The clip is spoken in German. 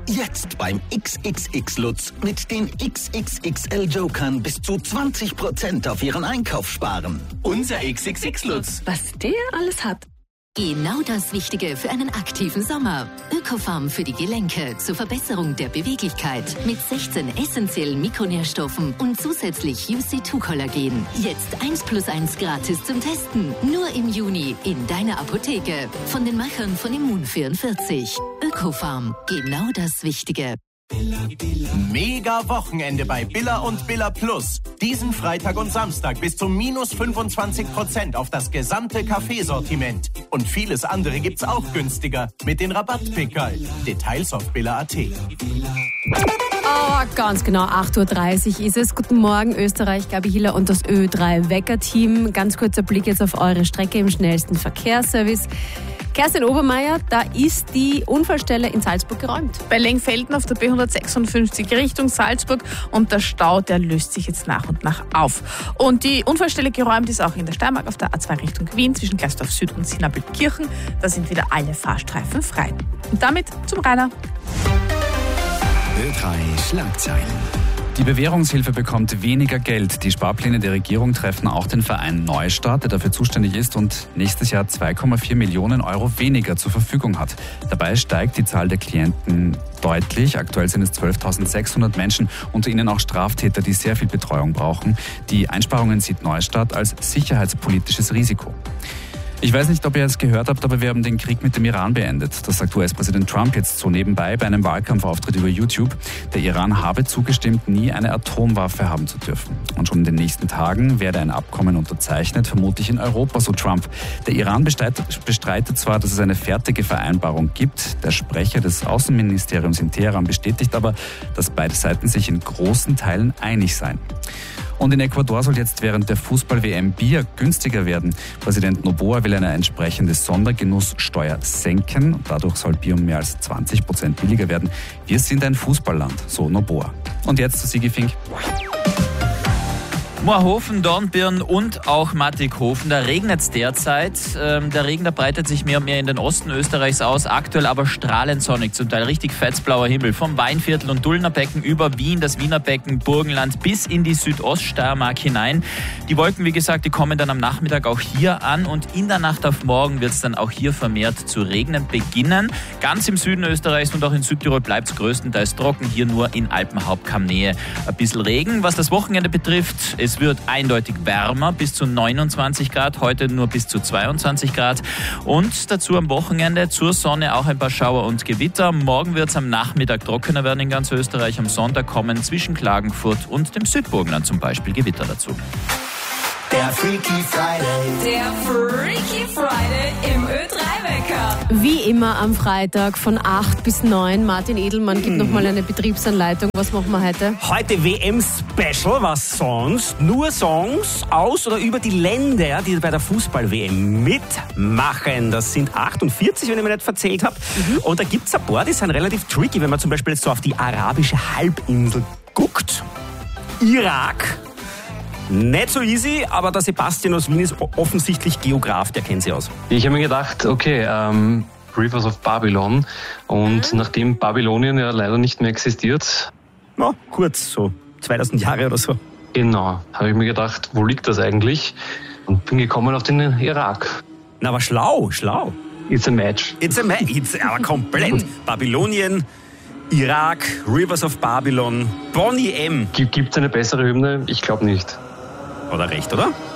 Jetzt beim XXX Lutz mit den XXXL Jokern bis zu 20% auf Ihren Einkauf sparen. Unser XXX Lutz. Was der alles hat. Genau das Richtige für einen aktiven Sommer. Ökofarm für die Gelenke zur Verbesserung der Beweglichkeit mit 16 essentiellen Mikronährstoffen und zusätzlich UC2-Kollagen. Jetzt 1+1 gratis zum Testen. Nur im Juni in deiner Apotheke. Von den Machern von Immun44. Ökofarm. Genau das Wichtige. Mega Wochenende bei Billa und Billa Plus. Diesen Freitag und Samstag bis zu minus 25% auf das gesamte Kaffeesortiment. Und vieles andere gibt's auch günstiger mit den Rabattpickerl. Details auf billa.at. Oh, ganz genau, 8.30 Uhr ist es. Guten Morgen, Österreich, Gabi Hiller und das Ö3-Wecker-Team. Ganz kurzer Blick jetzt auf eure Strecke im schnellsten Verkehrsservice. Kerstin Obermeier, da ist die Unfallstelle in Salzburg geräumt. Bei Lengfelden auf der B156 Richtung Salzburg und der Stau, der löst sich jetzt nach und nach auf. Und die Unfallstelle geräumt ist auch in der Steiermark auf der A2 Richtung Wien zwischen Gleisdorf Süd und Sinabelkirchen. Da sind wieder alle Fahrstreifen frei. Und damit zum Rainer. Ö3 Schlagzeilen. Die Bewährungshilfe bekommt weniger Geld. Die Sparpläne der Regierung treffen auch den Verein Neustart, der dafür zuständig ist und nächstes Jahr 2,4 Millionen Euro weniger zur Verfügung hat. Dabei steigt die Zahl der Klienten deutlich. Aktuell sind es 12.600 Menschen, unter ihnen auch Straftäter, die sehr viel Betreuung brauchen. Die Einsparungen sieht Neustart als sicherheitspolitisches Risiko. Ich weiß nicht, ob ihr es gehört habt, aber wir haben den Krieg mit dem Iran beendet. Das sagt US-Präsident Trump jetzt so nebenbei bei einem Wahlkampfauftritt über YouTube. Der Iran habe zugestimmt, nie eine Atomwaffe haben zu dürfen. Und schon in den nächsten Tagen werde ein Abkommen unterzeichnet, vermutlich in Europa, so Trump. Der Iran bestreitet zwar, dass es eine fertige Vereinbarung gibt. Der Sprecher des Außenministeriums in Teheran bestätigt aber, dass beide Seiten sich in großen Teilen einig seien. Und in Ecuador soll jetzt während der Fußball-WM Bier günstiger werden. Präsident Noboa will eine entsprechende Sondergenusssteuer senken. Dadurch soll Bier um mehr als 20% billiger werden. Wir sind ein Fußballland, so Noboa. Und jetzt zu Sigi Fink. Moorhofen, Dornbirn und auch Mattighofen. Da regnet es derzeit. Der Regen, der breitet sich mehr und mehr in den Osten Österreichs aus. Aktuell aber strahlend sonnig, zum Teil richtig fetzblauer Himmel. Vom Weinviertel und Dullner Becken über Wien, das Wiener Becken, Burgenland bis in die Südoststeiermark hinein. Die Wolken, wie gesagt, die kommen dann am Nachmittag auch hier an und in der Nacht auf morgen wird es dann auch hier vermehrt zu regnen beginnen. Ganz im Süden Österreichs und auch in Südtirol bleibt es größtenteils trocken. Hier nur in Alpenhauptkammnähe ein bisschen Regen. Was das Wochenende betrifft, es wird eindeutig wärmer, bis zu 29 Grad, heute nur bis zu 22 Grad. Und dazu am Wochenende zur Sonne auch ein paar Schauer und Gewitter. Morgen wird es am Nachmittag trockener werden in ganz Österreich. Am Sonntag kommen zwischen Klagenfurt und dem Südburgenland zum Beispiel Gewitter dazu. Der Freaky Friday. Der Freaky Friday im Ö3-Wecker. Wie immer am Freitag von 8 bis 9. Martin Edelmann gibt nochmal eine Betriebsanleitung. Was machen wir heute? Heute WM-Special, was sonst? Nur Songs aus oder über die Länder, die bei der Fußball-WM mitmachen. Das sind 48, wenn ich mir nicht verzählt habe. Und da gibt es ein paar, die sind relativ tricky, wenn man zum Beispiel jetzt so auf die arabische Halbinsel guckt. Irak. Nicht so easy, aber der Sebastian aus Wien ist offensichtlich Geograf, der kennt sich aus. Ich habe mir gedacht, okay, Rivers of Babylon. Und nachdem Babylonien ja leider nicht mehr existiert... Ja, kurz, so 2000 Jahre oder so. Genau, habe ich mir gedacht, wo liegt das eigentlich? Und bin gekommen auf den Irak. Na, aber schlau. It's a match. Aber komplett. Babylonien, Irak, Rivers of Babylon, Bonnie M. Gibt es eine bessere Hymne? Ich glaube nicht. Oder recht, oder?